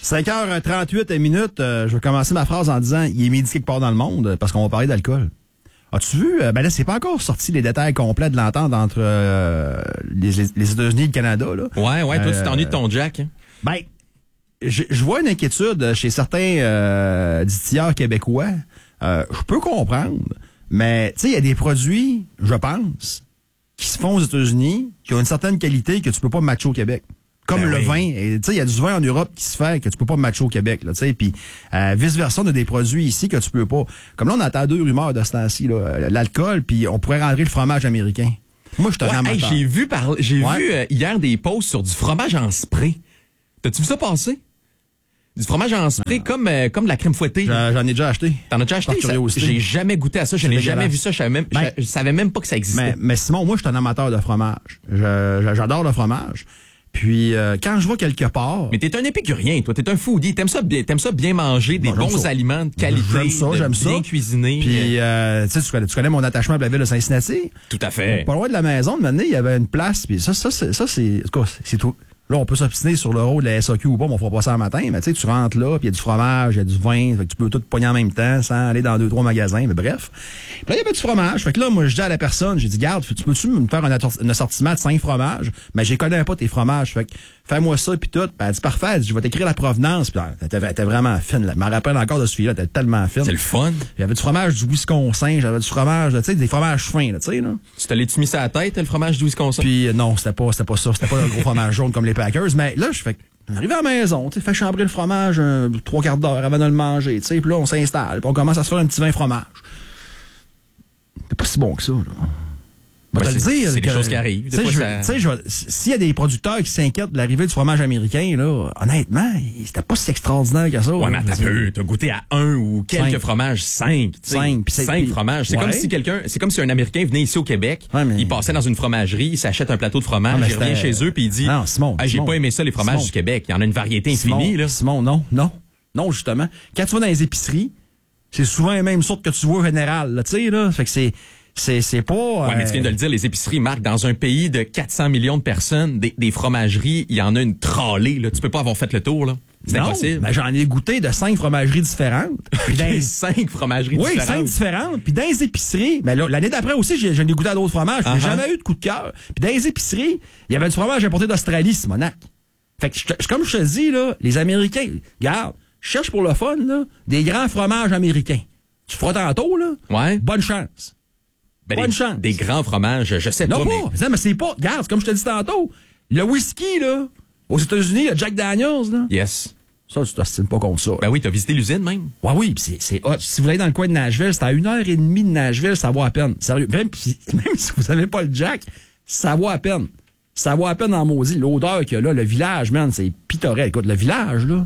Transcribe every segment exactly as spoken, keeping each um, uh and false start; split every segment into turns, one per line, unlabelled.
cinq heures trente-huit minutes, euh, je vais commencer ma phrase en disant il est midi quelque part dans le monde parce qu'on va parler d'alcool. As-tu vu? Ben là, c'est pas encore sorti les détails complets de l'entente entre euh, les, les États-Unis et le Canada. Là.
Ouais, ouais, toi,
euh,
tu t'ennuies de ton Jack. Hein?
Ben, je, je vois une inquiétude chez certains euh, distilleurs québécois. Euh, je peux comprendre, mais tu sais, il y a des produits, je pense, qui se font aux États-Unis, qui ont une certaine qualité que tu peux pas matcher au Québec. Comme
ben
le
oui.
vin. Tu sais, il y a du vin en Europe qui se fait que tu peux pas matcher au Québec. Là, puis euh, vice-versa, on a des produits ici que tu peux pas. Comme là, on entend deux rumeurs de ce temps-ci. Là, l'alcool, puis on pourrait rentrer le fromage américain. Moi, je te
ouais, hey, j'ai vu, par... j'ai
ouais.
vu euh, hier des posts sur du fromage en spray. T'as-tu vu ça passer? Du fromage en spray ah. comme euh, comme la crème fouettée.
J'en ai déjà acheté.
T'en as déjà acheté? Ça, j'ai jamais goûté à ça. Je n'ai jamais vu ça. Je savais même, ben, je, je savais même pas que ça existait.
Mais, mais Simon, moi, je suis un amateur de fromage. Je, je, j'adore le fromage. Puis euh, quand je vais quelque part...
Mais t'es un épicurien, toi. T'es un foodie. T'aimes ça bien, t'aimes ça bien manger, des bon, bons ça. aliments de qualité,
j'aime ça,
de
j'aime
bien
ça.
cuisiner.
Puis euh, tu sais, tu connais, tu connais mon attachement à la ville de Cincinnati.
Tout à fait.
Pas loin de la maison, de maintenant, il y avait une place. Puis ça, ça, c'est, ça, c'est, c'est tout. Là, on peut s'obstiner sur le rôle de la S A Q ou pas, mais on fera pas ça le matin. Mais tu sais, tu rentres là, puis il y a du fromage, il y a du vin, fait que tu peux tout pogner en même temps sans aller dans deux, trois magasins, mais bref. Puis là, il y avait du fromage. Fait que là, moi, je dis à la personne, j'ai dit, garde, tu peux-tu me faire un, un assortiment de cinq fromages? Mais je connais pas tes fromages. Fait que fais-moi ça, puis tout. Puis elle dit, parfait, elle dit, je vais t'écrire la provenance. Puis elle était vraiment fine. Je me rappelle encore de celui-là, elle était tellement fine.
C'est le fun.
Il y avait du fromage du Wisconsin, j'avais du fromage, tu sais, des fromages fins, tu sais, là.
Tu te l'as-tu mis ça à la tête, le fromage du Wisconsin?
Puis euh, non, c'était pas, c'était pas ça. C'était pas un gros fromage jaune comme les Packers. Mais là, je fais, j'arrive à la maison, tu sais, fais chambrer le fromage un, trois quarts d'heure avant de le manger, tu sais. Puis là, on s'installe, puis on commence à se faire un petit vin fromage. C'est pas si bon que ça, là.
Ben,
te
c'est,
le dire,
c'est
que,
des choses qui arrivent.
Tu sais,
ça...
s'il y a des producteurs qui s'inquiètent de l'arrivée du fromage américain, là, honnêtement, c'était pas si extraordinaire que ça.
Ouais,
là,
mais t'as peu, t'as goûté à un ou quelques cinq. fromages, cinq.
Cinq,
cinq, cinq fromages. C'est ouais. comme si quelqu'un, c'est comme si un Américain venait ici au Québec, ouais, mais... il passait dans une fromagerie, il s'achète un plateau de fromage, non, il revient chez eux puis il dit,
non, Simon,
ah, j'ai
Simon,
pas aimé ça les fromages
Simon.
du Québec. Il y en a une variété infinie,
Simon,
là.
Simon, non, non, non, justement. Quand tu vas dans les épiceries, c'est souvent les mêmes sortes que tu vois au général, là, tu sais, là. Fait que c'est, C'est, c'est pas...
Ouais, euh... mais tu viens de le dire, les épiceries, Marc, dans un pays de quatre cents millions de personnes, des, des fromageries, il y en a une tralée, là. Tu peux pas avoir fait le tour, là. C'est
non,
impossible.
Ben j'en ai goûté de cinq fromageries différentes.
Puis dans cinq fromageries
oui,
différentes.
Oui, cinq différentes. Puis dans les épiceries, ben là, l'année d'après aussi, j'ai, j'en ai goûté à d'autres fromages. Uh-huh. J'ai jamais eu de coup de cœur. Puis dans les épiceries, il y avait du fromage importé d'Australie, Simonac. Fait que, je, comme je te dis, là, les Américains, regarde, cherche pour le fun, là, des grands fromages américains. Tu feras tantôt, là.
Ouais.
Bonne chance.
Ben
Bonne
des,
chance.
Des grands fromages, je sais
non,
pas.
pas. Mais... mais c'est pas. Regarde, comme je te dis tantôt, le whisky, là, aux États-Unis, le Jack Daniels, là.
Yes.
Ça, tu t'ostines pas contre ça.
Ben oui, t'as visité l'usine même.
Ouais, oui, pis c'est, c'est hot. Si vous allez dans le coin de Nashville, c'est à une heure et demie de Nashville, ça vaut à peine. Sérieux. Même, pis, même si vous avez pas le Jack, ça vaut à peine. Ça vaut à peine en maudit. L'odeur qu'il y a là, le village, man, c'est pittoresque. Écoute, le village, là.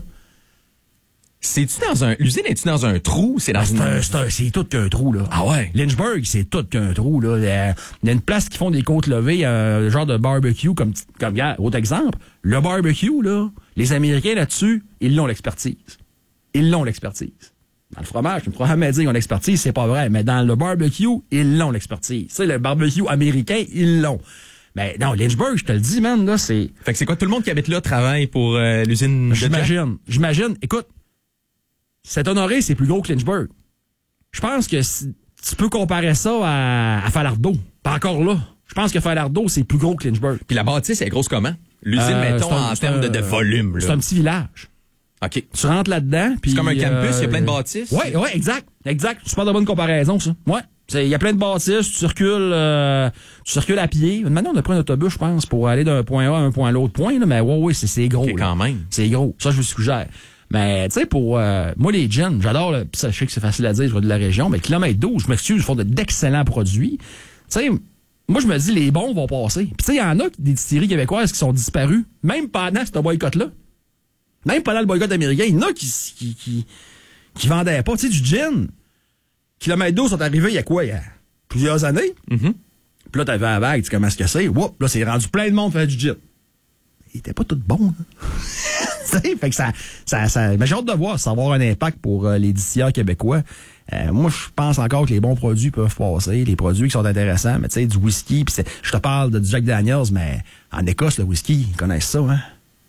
C'est-tu dans un... L'usine est-tu dans un trou? C'est dans
c'est,
une...
un, c'est, un, c'est tout qu'un trou, là.
Ah ouais?
Lynchburg, c'est tout qu'un trou, là. Il y a une place qui font des côtes levées, un genre de barbecue, comme, comme, regarde, autre exemple. Le barbecue, là, les Américains là-dessus, ils l'ont l'expertise. Ils l'ont l'expertise. Dans le fromage, je ne pourrais jamais dire qu'ils ont l'expertise, c'est pas vrai. Mais dans le barbecue, ils l'ont l'expertise. Tu sais, le barbecue américain, ils l'ont. Mais non, Lynchburg, je te le dis, man, là, c'est...
Fait que c'est quoi, tout le monde qui habite là travaille pour euh, l'usine?
J'imagine. J'imagine. Écoute, Saint-Honoré, c'est plus gros que Lynchburg. Je pense que si, tu peux comparer ça à, à Falardeau. Pas encore là. Je pense que Falardeau, c'est plus gros que Lynchburg.
Puis la bâtisse, elle est grosse comment? L'usine, euh, mettons, un, en termes de, de volume. Là.
C'est un petit village.
OK.
Tu rentres là-dedans.
C'est comme un campus, il
euh,
y a plein de bâtisses.
Oui, oui, exact. Exact. Super de bonne comparaison, ça. Ouais. Il y a plein de bâtisses, tu circules, euh, tu circules à pied. Maintenant, on a pris un autobus, je pense, pour aller d'un point A à un point à l'autre point, là, mais ouais, ouais, c'est, c'est gros.
Okay, quand même.
C'est gros. Ça, je vous suggère. Mais, tu sais, pour, euh, moi, les gins, j'adore, le, pis ça, je sais que c'est facile à dire, je vais de la région, mais kilomètre douze, je m'excuse, ils font de, d'excellents produits. Tu sais, moi, je me dis, les bons vont passer. Puis, tu sais, il y en a des distilleries québécoises qui sont disparues, même pendant ce boycott-là. Même pendant le boycott américain, il y en a qui, qui, qui, qui vendaient pas. Tu sais, du gin. Kilomètre douze sont arrivés il y a quoi? Il y a plusieurs années.
Mm-hmm.
Puis là, t'avais un vague, tu sais comment est-ce que c'est? Woup, là, c'est rendu plein de monde faire du gin. Il était pas tout bon, là. Fait que ça, ça, ça, mais j'ai hâte de voir, ça va avoir un impact pour euh, les distilleurs québécois. Euh, moi, je pense encore que les bons produits peuvent passer, les produits qui sont intéressants, mais tu sais, du whisky, pis c'est, je te parle de, du Jack Daniels, mais en Écosse, le whisky, ils connaissent ça, hein?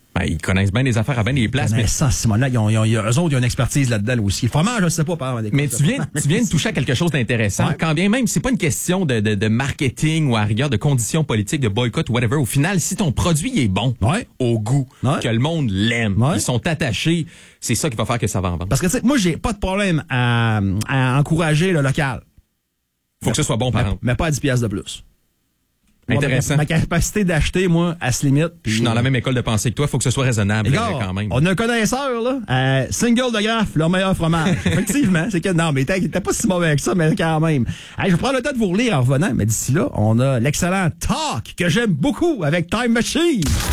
Ben, ils connaissent bien les affaires à bien les places.
Mais
Mais,
ça, Simon-là, ils ont, ils ont, ils ont- eux autres, ils ont une expertise là-dedans aussi. Le fromage, je sais pas, par exemple.
mais tu viens, tu viens de toucher à quelque chose d'intéressant.
Ouais.
Quand bien même, c'est pas une question de, de, de marketing ou à rigueur de conditions politiques, de boycott ou whatever. Au final, si ton produit est bon,
Ouais.
au goût,
Ouais.
que le monde l'aime,
Ouais.
ils sont attachés, c'est ça qui va faire que ça va en vendre.
Parce que, tu sais, moi, j'ai pas de problème à, à encourager le local.
Faut que ce soit bon, par
Mais,
exemple.
mais pas à dix piastres de plus. Moi,
Intéressant.
Ma, ma capacité d'acheter, moi, elle se limite.
Je suis dans la même école de pensée que toi. Faut que ce soit raisonnable,
Les
euh,
gars,
quand même.
on a un connaisseur, là. Euh, single de Graff, leur meilleur fromage. Effectivement, c'est que non, mais t'es t'es pas si mauvais que ça, mais quand même. Hey, je vais prendre le temps de vous relire en revenant, mais d'ici là, on a l'excellent Talk que j'aime beaucoup avec Time Machine.